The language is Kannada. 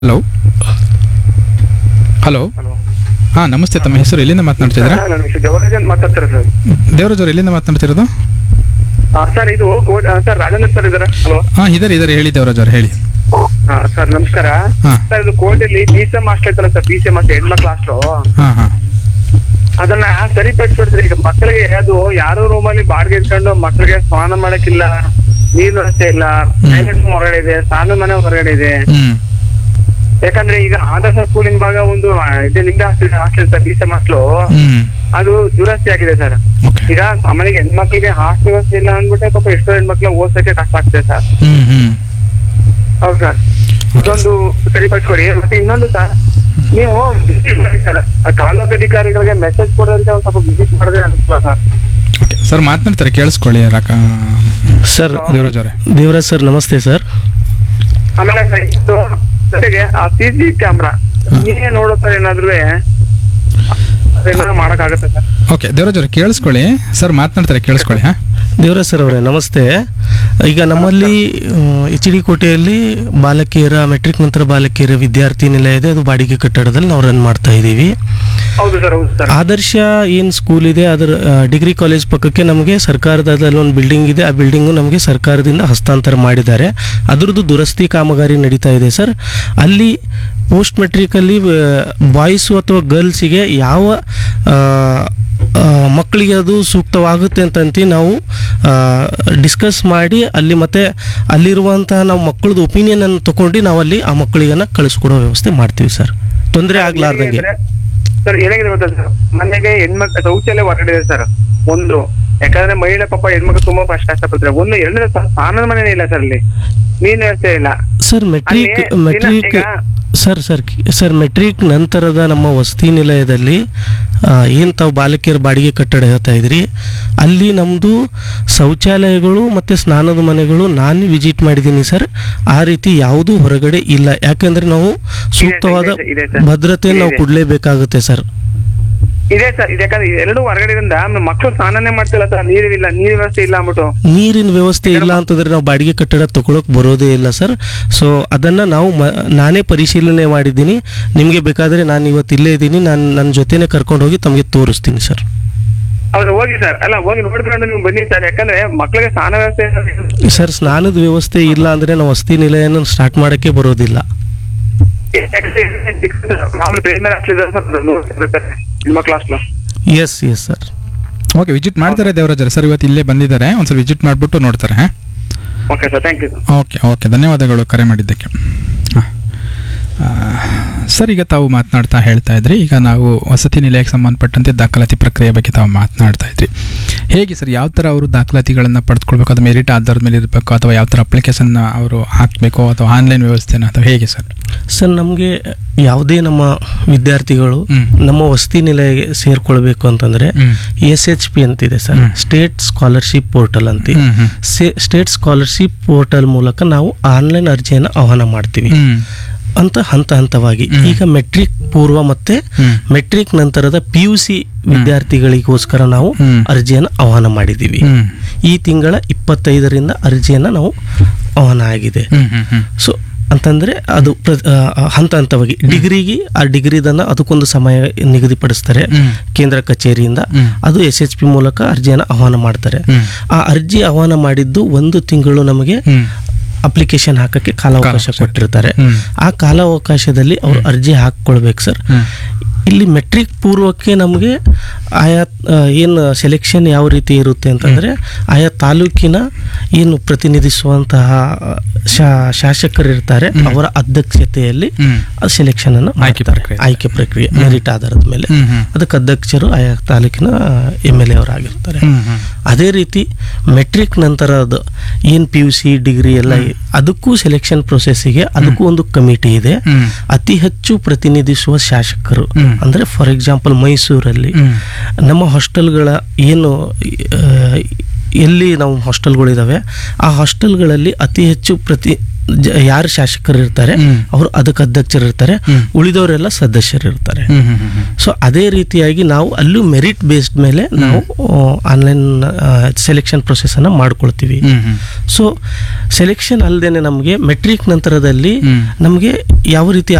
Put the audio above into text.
ಹಲೋ ಹಲೋ ಹಲೋ ಹಾಂ ನಮಸ್ತೆ. ತಮ್ಮ ಹೆಸರು ಎಲ್ಲಿಂದ ಮಾತನಾಡ್ತಿದ್ದೀರಾ? ನಾನು ದೇವರಾಜ್ ಅಂತ ಮಾತಾಡ್ತಾರೆ ಸರ್. ದೇವರಾಜ್ ಅವರು ಎಲ್ಲಿಂದ ಮಾತನಾಡ್ತಿರೋದು? ಸರ್ ಇದು ಸರ್ ರಾಜೇಂದ್ರ ಸರ್ ಇದಾರೆ. ಹಲೋ ಹಾಂ ಇದ್ದಾರೆ ಹೇಳಿ ದೇವರಾಜ್ ಅವರು ಹೇಳಿ. ಸರ್ ನಮಸ್ಕಾರ. ಹಾ. ಸರ್ ಇದು ಕೋರ್ಟಲ್ಲಿ BCM ಹಾಸ್ಟೆಲ್ ಐತಲ್ಲ ಸರ್, BCM ಹಾಸ್ಟೆಲ್ ಹೆಣ್ಮಕ್ಳು ಹಾಸ್ಟೆಲ್, ಹಾಂ ಹಾಂ ಅದನ್ನ ಸರಿಪಡಿಸ್ಬಿಡ್ತೀರಿ. ಈಗ ಮಕ್ಕಳಿಗೆ ಅದು ಯಾರೋ ರೂಮಲ್ಲಿ ಬಾಡಿಗೆ ಇಟ್ಕೊಂಡು ಮಕ್ಕಳಿಗೆ ಸ್ನಾನ ಮಾಡಕ್ಕಿಲ್ಲ, ನೀರು ವ್ಯವಸ್ಥೆ ಇಲ್ಲ, ಟಾಯ್ಲೆಟ್ ಹೊರಗಡೆ ಇದೆ, ಸ್ನಾನ ಮನೆ ಹೊರಗಡೆ ಇದೆ. ಹ್ಞೂ ಯಾಕಂದ್ರೆ ಈಗ ಆದರ್ಶ ಸ್ಕೂಲಿನ ಭಾಗ ಒಂದು ಇದು ಲಿಂಗ ಹಾಸ್ಟೆಲ್ ಸರ್, BCM ಹಾಸ್ಟೆಲ್ ಹ್ಞೂ ಅದು ದುರಸ್ತಿ ಆಗಿದೆ ಸರ್. ಓಕೆ. ಈಗ ಸಾಮಾನ್ಯ ಹೆಣ್ಮಕ್ಳಿಗೆ ಹಾಸ್ಟೆಲ್ ವ್ಯವಸ್ಥೆ ಇಲ್ಲ ಅಂದ್ಬಿಟ್ಟೆ ಪಾಪ ಎಷ್ಟೋ ಹೆಣ್ಮಕ್ಳು ಓದ್ಸಕ್ಕೆ ಕಷ್ಟ ಆಗ್ತದೆ ಸರ್. ಹ್ಞೂ ಹ್ಞೂ ಹೌದು ಸರ್, ಇದೊಂದು ಸರಿಪಡಿಸ್ಕೊಡಿ. ಮತ್ತೆ ಇನ್ನೊಂದು ಸರ್, ನೀವು visit ಮಾಡಿ ಸರ್, ತಾಲೂಕು ಅಧಿಕಾರಿಗಳಿಗೆ ಮೆಸೇಜ್ ಕೊಡೋದಂತೆ ಒಂದು ಸ್ವಲ್ಪ ವಿಸಿಟ್ ಮಾಡಿದ್ರೆ ಅನಿಸ್ತಲ್ಲ ಸರ್. ಓಕೆ ಸರ್ ಮಾತನಾಡ್ತಾರೆ ಕೇಳಿಸ್ಕೊಳ್ಳಿ. ಸರ್ ದೇವರಾಜ್ ಅವರೇ. ದೇವರಾಜ್ ಸರ್ ನಮಸ್ತೆ ಸರ್. ಆಮೇಲೆ ಸರ್ ಇದು ಜೊತೆಗೆ ಆ CC ಕ್ಯಾಮ್ರಾ ನೀವೇ ನೋಡೋ ಸರ್, ಏನಾದ್ರೂ ಅದನ್ನ ಮಾಡಕ್ಕಾಗತ್ತೆ ಸರ್? ಓಕೆ ದೇವರಾಜ್ ಅವರೇ ಕೇಳಿಸ್ಕೊಳ್ಳಿ. ಸರ್ ಮಾತನಾಡ್ತಾರೆ ಕೇಳಿಸ್ಕೊಳ್ಳಿ. ಹಾಂ ದೇವರಾಜ್ ಸರ್ ಅವರೇ ನಮಸ್ತೆ. ಈಗ ನಮ್ಮಲ್ಲಿ HD ಕೋಟೆಯಲ್ಲಿ ಬಾಲಕಿಯರ ಮೆಟ್ರಿಕ್ ನಂತರ ಬಾಲಕಿಯರ ವಿದ್ಯಾರ್ಥಿ ನಿಲಯ ಇದೆ. ಅದು ಬಾಡಿಗೆ ಕಟ್ಟಡದಲ್ಲಿ ನಾವು ರನ್ ಮಾಡ್ತಾ ಇದ್ದೀವಿ. ಹೌದು ಸರ್, ಹೌದು ಸರ್. ಆದರ್ಶ ಏನು ಸ್ಕೂಲ್ ಇದೆ ಅದರ ಡಿಗ್ರಿ ಕಾಲೇಜ್ ಪಕ್ಕಕ್ಕೆ ನಮಗೆ ಸರ್ಕಾರದಲ್ಲಿ ಒಂದು ಬಿಲ್ಡಿಂಗ್ ಇದೆ. ಆ ಬಿಲ್ಡಿಂಗು ನಮಗೆ ಸರ್ಕಾರದಿಂದ ಹಸ್ತಾಂತರ ಮಾಡಿದ್ದಾರೆ. ಅದರದ್ದು ದುರಸ್ತಿ ಕಾಮಗಾರಿ ನಡೀತಾ ಇದೆ ಸರ್. ಅಲ್ಲಿ ಪೋಸ್ಟ್ ಮೆಟ್ರಿಕಲ್ಲಿ ಬಾಯ್ಸು ಅಥವಾ ಗರ್ಲ್ಸಿಗೆ ಯಾವ ಮಕ್ಕಳಿಗೆ ಅದು ಸೂಕ್ತವಾಗುತ್ತೆ ಅಂತಂತ ನಾವು ಡಿಸ್ಕಸ್ ಮಾಡಿ ಅಲ್ಲಿ ಮತ್ತೆ ಅಲ್ಲಿರುವಂತಹ ನಾವು ಮಕ್ಕಳದ್ದು ಒಪಿನಿಯನ್ ತಗೊಂಡು ನಾವು ಅಲ್ಲಿ ಆ ಮಕ್ಕಳಿಗನ್ನ ಕಳಿಸ್ಕೊಡೋ ವ್ಯವಸ್ಥೆ ಮಾಡ್ತೀವಿ ಸರ್, ತೊಂದರೆ ಆಗ್ಲಾರ್ದಂಗೆ. ಸರ್ ಏನಾಗಿದೆ ಗೊತ್ತಾ ಸರ್, ಮನೆಗೆ ಹೆಣ್ಮಕ್ಳು ಶೌಚಾಲಯ ಹೊರಗಡೆ ಇದೆ ಸರ್ ಒಂದು. ಯಾಕಂದ್ರೆ ಮಹಿಳೆ ಪಾಪ ಹೆಣ್ಮಕ್ಳು ತುಂಬಾ ಕಷ್ಟಪಡ್ತಾರೆ. ಒಂದು ಎರಡನೇ ಸ್ನಾನದ ಮನೆನೇ ಇಲ್ಲ ಸರ್, ಅಲ್ಲಿ ನೀನ್ ವ್ಯವಸ್ಥೆ ಇಲ್ಲ ಸರ್. ಮೆಟ್ರಿಕ್ ಸರ್ ಮೆಟ್ರಿಕ್ ನಂತರದ ನಮ್ಮ ವಸತಿ ನಿಲಯದಲ್ಲಿ ಏನು ತಾವು ಬಾಲಕಿಯರ ಬಾಡಿಗೆ ಕಟ್ಟಡ ಹೇಳ್ತಾ ಇದ್ರಿ, ಅಲ್ಲಿ ನಮ್ಮದು ಶೌಚಾಲಯಗಳು ಮತ್ತು ಸ್ನಾನದ ಮನೆಗಳು ನಾನು ವಿಸಿಟ್ ಮಾಡಿದ್ದೀನಿ ಸರ್. ಆ ರೀತಿ ಯಾವುದೂ ಹೊರಗಡೆ ಇಲ್ಲ. ಯಾಕೆಂದರೆ ನಾವು ಸೂಕ್ತವಾದ ಇದೆ ಸರ್. ಭದ್ರತೆಯನ್ನು ನಾವು ಕೊಡಲೇಬೇಕಾಗುತ್ತೆ ಸರ್. ಇದೆ ಸರ್, ಯಾಕಂದ್ರೆ ಎರಡು ಹೊರಗಡೆ ಮಕ್ಕಳು ಸ್ನಾನನೇ ಮಾಡ್ತಿಲ್ಲ ಸರ್, ನೀರಿಲ್ಲ, ನೀರಿನ ವ್ಯವಸ್ಥೆ ಇಲ್ಲ ಅಂದ್ಬಿಟ್ಟು. ನೀರಿನ ವ್ಯವಸ್ಥೆ ಇಲ್ಲ ಅಂತಂದ್ರೆ ನಾವು ಬಾಡಿಗೆ ಕಟ್ಟಡ ತಗೊಳಕ್ ಬರೋದೇ ಇಲ್ಲ ಸರ್. ಸೊ ಅದನ್ನ ನಾವು ನಾನೇ ಪರಿಶೀಲನೆ ಮಾಡಿದ್ದೀನಿ. ನಿಮಗೆ ಬೇಕಾದ್ರೆ ನಾನು ಇವತ್ತು ಇಲ್ಲೇ ಇದ್ದೀನಿ, ನಾನು ನನ್ನ ಜೊತೆನೆ ಕರ್ಕೊಂಡು ಹೋಗಿ ತಮಗೆ ತೋರಿಸ್ತೀನಿ ಸರ್. ಹೌದು ಹೋಗಿ ಸರ್, ಅಲ್ಲ ಹೋಗಿ ನೋಡ್ಕೊಂಡು ನೀವು ಬನ್ನಿ ಸರ್. ಯಾಕಂದ್ರೆ ಮಕ್ಕಳಿಗೆ ಸ್ನಾನ ವ್ಯವಸ್ಥೆ ಸರ್, ಸ್ನಾನದ ವ್ಯವಸ್ಥೆ ಇಲ್ಲ ಅಂದ್ರೆ ನಾವು ವಸತಿ ನಿಲಯನ ಸ್ಟಾರ್ಟ್ ಮಾಡಕ್ಕೆ ಬರೋದಿಲ್ಲ. ಹೆಣ್ಮಕ್ಳು hostel. Yes sir. Okay visit ಮಾಡ್ತಾರೆ ದೇವರಾಜ್ ಅವರೇ. ಸರ್ ಇವತ್ತು ಇಲ್ಲೇ ಬಂದಿದ್ದಾರೆ, ಒಂದ್ಸಲ ವಿಸಿಟ್ ಮಾಡಿಬಿಟ್ಟು ನೋಡ್ತಾರೆ. ಹಾಂ okay sir, thank you sir. Okay ಧನ್ಯವಾದಗಳು ಕರೆ ಮಾಡಿದ್ದಕ್ಕೆ. ಸರ್ ಈಗ ತಾವು ಮಾತನಾಡ್ತಾ ಹೇಳ್ತಾ ಇದ್ರಿ, ಈಗ ನಾವು ವಸತಿ ನಿಲಯಕ್ಕೆ ಸಂಬಂಧಪಟ್ಟಂತೆ ದಾಖಲಾತಿ ಪ್ರಕ್ರಿಯೆ ಬಗ್ಗೆ ತಾವು ಮಾತನಾಡ್ತಾ ಇದ್ರಿ. ಹೇಗೆ ಸರ್, ಯಾವ ಥರ ಅವರು ದಾಖಲಾತಿಗಳನ್ನು ಪಡೆದುಕೊಳ್ಬೇಕು? ಅದು ಮೆರಿಟ್ ಆಧಾರದ ಮೇಲೆ ಇರಬೇಕು ಅಥವಾ ಯಾವ ಥರ ಅಪ್ಲಿಕೇಶನ್ ಅವರು ಹಾಕಬೇಕು ಅಥವಾ ಆನ್ಲೈನ್ ವ್ಯವಸ್ಥೆನ ಅಥವಾ ಹೇಗೆ ಸರ್? ಸರ್ ನಮಗೆ ಯಾವುದೇ ನಮ್ಮ ವಿದ್ಯಾರ್ಥಿಗಳು ನಮ್ಮ ವಸತಿ ನಿಲಯಕ್ಕೆ ಸೇರ್ಕೊಳ್ಬೇಕು ಅಂತಂದ್ರೆ SHP ಅಂತಿದೆ ಸರ್, ಸ್ಟೇಟ್ ಸ್ಕಾಲರ್ಶಿಪ್ ಪೋರ್ಟಲ್ ಅಂತ. ಸ್ಟೇಟ್ ಸ್ಕಾಲರ್ಶಿಪ್ ಪೋರ್ಟಲ್ ಮೂಲಕ ನಾವು ಆನ್ಲೈನ್ ಅರ್ಜಿಯನ್ನು ಆಹ್ವಾನ ಮಾಡ್ತೀವಿ ಅಂತ ಹಂತವಾಗಿ. ಈಗ ಮೆಟ್ರಿಕ್ ಪೂರ್ವ ಮತ್ತೆ ಮೆಟ್ರಿಕ್ ನಂತರದ PUC ವಿದ್ಯಾರ್ಥಿಗಳಿಗೋಸ್ಕರ ನಾವು ಅರ್ಜಿಯನ್ನು ಆಹ್ವಾನ ಮಾಡಿದ್ದೀವಿ. ಈ ತಿಂಗಳ 25ರಿಂದ ಅರ್ಜಿಯನ್ನು ನಾವು ಆಹ್ವಾನ ಆಗಿದೆ. ಸೊ ಅಂತಂದ್ರೆ ಅದು ಹಂತವಾಗಿ ಡಿಗ್ರಿಗೆ ಆ ಡಿಗ್ರಿದನ್ನ ಅದಕ್ಕೊಂದು ಸಮಯ ನಿಗದಿಪಡಿಸ್ತಾರೆ ಕೇಂದ್ರ ಕಚೇರಿಯಿಂದ. ಅದು SHP ಮೂಲಕ ಅರ್ಜಿಯನ್ನು ಆಹ್ವಾನ ಮಾಡ್ತಾರೆ. ಆ ಅರ್ಜಿ ಆಹ್ವಾನ ಮಾಡಿದ್ದು 1 ತಿಂಗಳು ನಮಗೆ ಅಪ್ಲಿಕೇಶನ್ ಹಾಕಕ್ಕೆ ಕಾಲಾವಕಾಶ ಕೊಟ್ಟಿರ್ತಾರೆ. ಆ ಕಾಲಾವಕಾಶದಲ್ಲಿ ಅವರು ಅರ್ಜಿ ಹಾಕ್ಕೊಳ್ಬೇಕು ಸರ್. ಇಲ್ಲಿ ಮೆಟ್ರಿಕ್ ಪೂರ್ವಕ್ಕೆ ನಮಗೆ ಆಯಾ ಏನು ಸೆಲೆಕ್ಷನ್ ಯಾವ ರೀತಿ ಇರುತ್ತೆ ಅಂತಂದರೆ, ಆಯಾ ತಾಲೂಕಿನ ಏನು ಪ್ರತಿನಿಧಿಸುವಂತಹ ಶಾಸಕರಿರ್ತಾರೆ ಅವರ ಅಧ್ಯಕ್ಷತೆಯಲ್ಲಿ ಸೆಲೆಕ್ಷನ್ ಅನ್ನು ಮಾಡ್ತಾರೆ. ಆಯ್ಕೆ ಪ್ರಕ್ರಿಯೆ ಮೆರಿಟ್ ಆಧಾರದ ಮೇಲೆ. ಅದಕ್ಕೆ ಅಧ್ಯಕ್ಷರು ಆಯಾ ತಾಲೂಕಿನ MLA ಅವರಾಗಿರ್ತಾರೆ. ಅದೇ ರೀತಿ ಮೆಟ್ರಿಕ್ ನಂತರದ ಏನು PUC ಡಿಗ್ರಿ ಎಲ್ಲ ಅದಕ್ಕೂ ಸೆಲೆಕ್ಷನ್ ಪ್ರೊಸೆಸ್ಸಿಗೆ ಅದಕ್ಕೂ ಒಂದು ಕಮಿಟಿ ಇದೆ. ಅತಿ ಹೆಚ್ಚು ಪ್ರತಿನಿಧಿಸುವ ಶಾಸಕರು ಅಂದ್ರೆ ಫಾರ್ ಎಕ್ಸಾಂಪಲ್ ಮೈಸೂರಲ್ಲಿ ನಮ್ಮ ಹಾಸ್ಟೆಲ್ಗಳ ಏನು ಎಲ್ಲಿ ನಾವು ಹಾಸ್ಟೆಲ್ಗಳಿದಾವೆ ಆ ಹಾಸ್ಟೆಲ್ಗಳಲ್ಲಿ ಅತಿ ಹೆಚ್ಚು ಯಾರು ಶಾಸಕರು ಇರ್ತಾರೆ ಅವರು ಅದಕ್ಕೆ ಅಧ್ಯಕ್ಷರು ಇರ್ತಾರೆ, ಉಳಿದವರೆಲ್ಲ ಸದಸ್ಯರು ಇರ್ತಾರೆ. ಸೊ ಅದೇ ರೀತಿಯಾಗಿ ನಾವು ಅಲ್ಲೂ ಮೆರಿಟ್ ಬೇಸ್ಡ್ ಮೇಲೆ ನಾವು ಆನ್ಲೈನ್ ಸೆಲೆಕ್ಷನ್ ಪ್ರೊಸೆಸ್ ಅನ್ನ ಮಾಡ್ಕೊಳ್ತೀವಿ. ಸೊ ಸೆಲೆಕ್ಷನ್ ಅಲ್ಲದೇನೆ ನಮಗೆ ಮೆಟ್ರಿಕ್ ನಂತರದಲ್ಲಿ ನಮಗೆ ಯಾವ ರೀತಿ